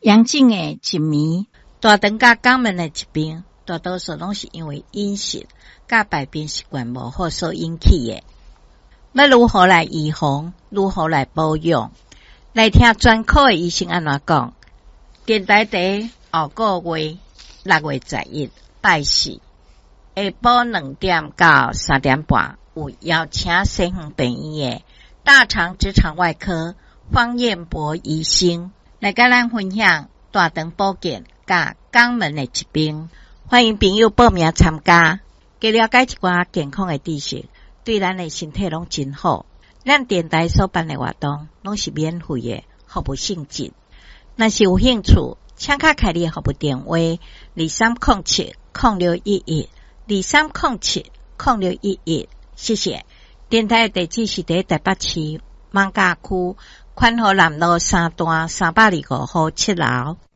阳症的一暝，大肠甲肛门的疾病，大多数拢是因为饮食甲排便习惯无好所引起的。要如何来预防？如何来保养？来听专科的医生安怎讲。电台第后个月6月11拜四下晡2点到3点半，有邀请西园病院的大肠直肠外科方彦博医生来甲咱分享大肠保健甲肛门的疾病。欢迎朋友报名参加，加了解一寡健康的知识，对咱的身体拢真好。咱电台所办的活动拢是免费的服务性质，若是有兴趣，请卡开立服务电话2307-0611，2307-0611，谢谢。电台的地址是在台北市艋舺区宽和南路3段325号7楼。